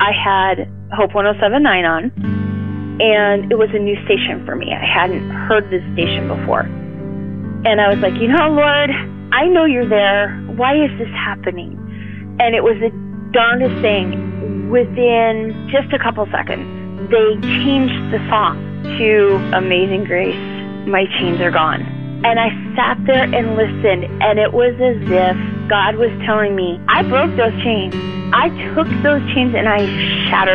I had Hope 107.9 on, and it was a new station for me. I hadn't heard this station before. And I was like, Lord, I know you're there. Why is this happening? And it was the darndest thing. Within just a couple seconds, they changed the song to Amazing Grace, My Chains Are Gone. And I sat there and listened, and it was as if God was telling me, I broke those chains. I took those chains and I shattered